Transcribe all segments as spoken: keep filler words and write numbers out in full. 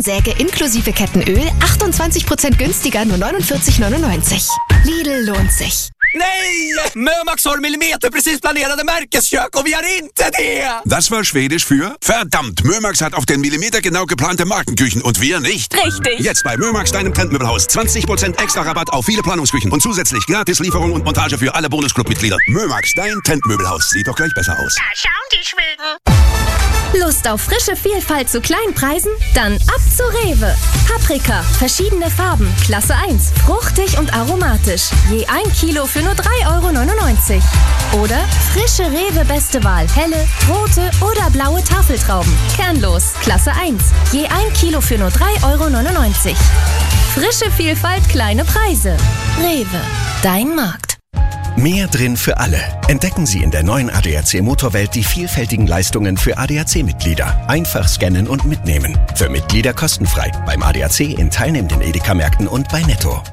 Säge inklusive Kettenöl achtundzwanzig Prozent günstiger, nur neunundvierzig neunundneunzig. Lidl lohnt sich. Nej! Mömax har millimeterprecis planerade Märkeskök och vi har inte det! Das war Schwedisch für verdammt, Mömax hat auf den Millimeter genau geplante Markenküchen und wir nicht. Richtig. Jetzt bei Mömax, deinem Trendmöbelhaus. zwanzig Prozent extra Rabatt auf viele Planungsküchen und zusätzlich Gratislieferung und Montage für alle Bonusclub-Mitglieder. Mömax, dein Trendmöbelhaus. Sieht doch gleich besser aus. Da schauen die Schweden. Lust auf frische Vielfalt zu kleinen Preisen? Dann ab zu Rewe. Paprika, verschiedene Farben, Klasse eins, fruchtig und aromatisch. Je ein Kilo für nur drei Euro neunundneunzig. Oder frische Rewe Beste Wahl, helle, rote oder blaue Tafeltrauben. Kernlos, Klasse eins. Je ein Kilo für nur drei Euro neunundneunzig. Frische Vielfalt, kleine Preise. Rewe, dein Markt. Mehr drin für alle. Entdecken Sie in der neuen A D A C Motorwelt die vielfältigen Leistungen für A D A C-Mitglieder. Einfach scannen und mitnehmen. Für Mitglieder kostenfrei. Beim A D A C in teilnehmenden Edeka-Märkten und bei Netto.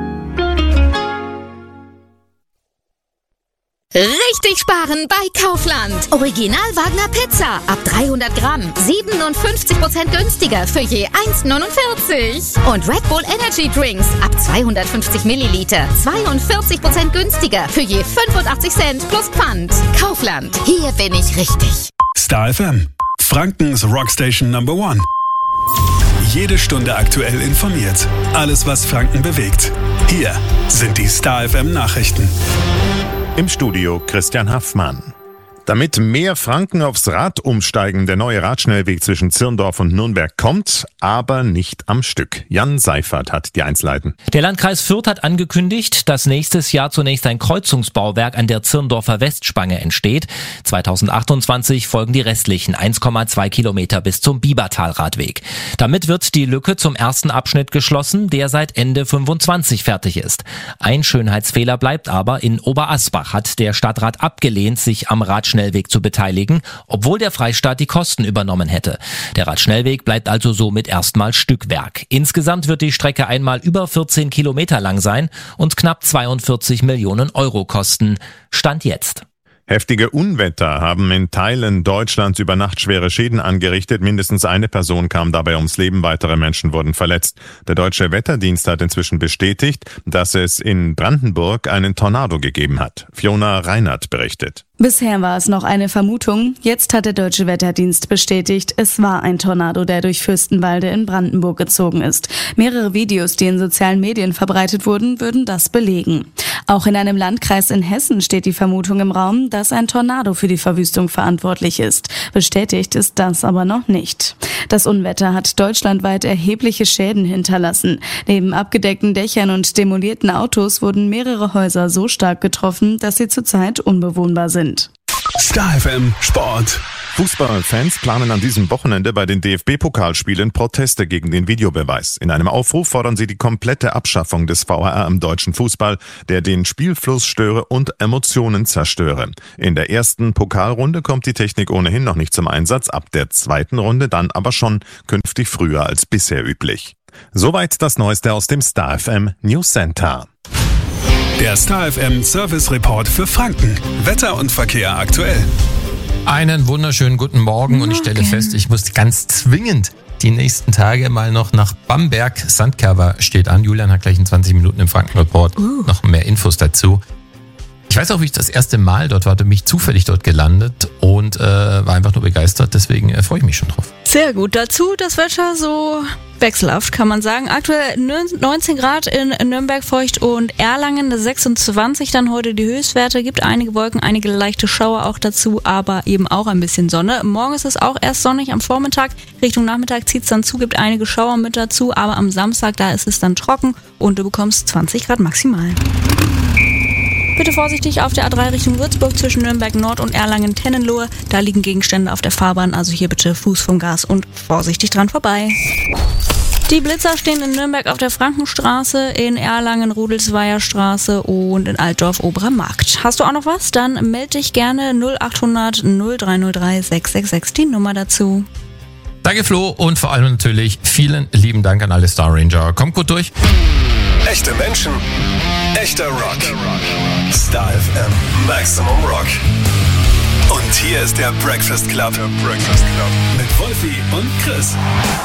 Richtig sparen bei Kaufland. Original Wagner Pizza ab dreihundert Gramm. siebenundfünfzig Prozent günstiger für je eins neunundvierzig. Und Red Bull Energy Drinks ab zweihundertfünfzig Milliliter. zweiundvierzig Prozent günstiger für je fünfundachtzig Cent plus Pfand. Kaufland. Hier bin ich richtig. Star F M. Frankens Rockstation Number One. Jede Stunde aktuell informiert. Alles, was Franken bewegt. Hier sind die Star F M Nachrichten. Im Studio Christian Haffmann. Damit mehr Franken aufs Rad umsteigen, der neue Radschnellweg zwischen Zirndorf und Nürnberg kommt, aber nicht am Stück. Jan Seifert hat die Einzelheiten. Der Landkreis Fürth hat angekündigt, dass nächstes Jahr zunächst ein Kreuzungsbauwerk an der Zirndorfer Westspange entsteht. zweitausendachtundzwanzig folgen die restlichen eins Komma zwei Kilometer bis zum Biebertal-Radweg. Damit wird die Lücke zum ersten Abschnitt geschlossen, der seit Ende fünfundzwanzig fertig ist. Ein Schönheitsfehler bleibt aber. In Oberasbach hat der Stadtrat abgelehnt, sich am Radschnellweg Radschnellweg zu beteiligen, obwohl der Freistaat die Kosten übernommen hätte. Der Radschnellweg bleibt also somit erstmal Stückwerk. Insgesamt wird die Strecke einmal über vierzehn Kilometer lang sein und knapp zweiundvierzig Millionen Euro kosten. Stand jetzt. Heftige Unwetter haben in Teilen Deutschlands über Nacht schwere Schäden angerichtet. Mindestens eine Person kam dabei ums Leben, weitere Menschen wurden verletzt. Der Deutsche Wetterdienst hat inzwischen bestätigt, dass es in Brandenburg einen Tornado gegeben hat. Fiona Reinhardt berichtet. Bisher war es noch eine Vermutung. Jetzt hat der Deutsche Wetterdienst bestätigt, es war ein Tornado, der durch Fürstenwalde in Brandenburg gezogen ist. Mehrere Videos, die in sozialen Medien verbreitet wurden, würden das belegen. Auch in einem Landkreis in Hessen steht die Vermutung im Raum, dass ein Tornado für die Verwüstung verantwortlich ist. Bestätigt ist das aber noch nicht. Das Unwetter hat deutschlandweit erhebliche Schäden hinterlassen. Neben abgedeckten Dächern und demolierten Autos wurden mehrere Häuser so stark getroffen, dass sie zurzeit unbewohnbar sind. Star F M Sport. Fußballfans planen an diesem Wochenende bei den D F B-Pokalspielen Proteste gegen den Videobeweis. In einem Aufruf fordern sie die komplette Abschaffung des V A R im deutschen Fußball, der den Spielfluss störe und Emotionen zerstöre. In der ersten Pokalrunde kommt die Technik ohnehin noch nicht zum Einsatz, ab der zweiten Runde dann aber schon, künftig früher als bisher üblich. Soweit das Neueste aus dem Star F M News Center. Der Star F M Service Report für Franken. Wetter und Verkehr aktuell. Einen wunderschönen guten Morgen und ich stelle fest, ich muss ganz zwingend die nächsten Tage mal noch nach Bamberg. Sandkerber steht an. Julian hat gleich in zwanzig Minuten im Franken-Report uh. noch mehr Infos dazu. Ich weiß auch, wie ich das erste Mal dort war, mich zufällig dort gelandet und äh, war einfach nur begeistert. Deswegen äh, freue ich mich schon drauf. Sehr gut. Dazu das Wetter so wechselhaft, kann man sagen. Aktuell neunzehn Grad in Nürnberg, Feucht und Erlangen, sechsundzwanzig dann heute die Höchstwerte. Gibt einige Wolken, einige leichte Schauer auch dazu, aber eben auch ein bisschen Sonne. Morgen ist es auch erst sonnig am Vormittag. Richtung Nachmittag zieht es dann zu, gibt einige Schauer mit dazu, aber am Samstag, da ist es dann trocken und du bekommst zwanzig Grad maximal. Bitte vorsichtig auf der A drei Richtung Würzburg zwischen Nürnberg Nord und Erlangen-Tennenlohe. Da liegen Gegenstände auf der Fahrbahn, also hier bitte Fuß vom Gas und vorsichtig dran vorbei. Die Blitzer stehen in Nürnberg auf der Frankenstraße, in Erlangen Rudelsweier Straße und in Altdorf Oberer Markt. Hast du auch noch was? Dann melde dich gerne null acht hundert null drei null drei sechs sechs sechs, die Nummer dazu. Danke Flo und vor allem natürlich vielen lieben Dank an alle Star Ranger. Kommt gut durch. Echte Menschen, echter Rock. Star F M Maximum Rock. Und hier ist der Breakfast Club. Der Breakfast Club. Mit Wolfi und Chris.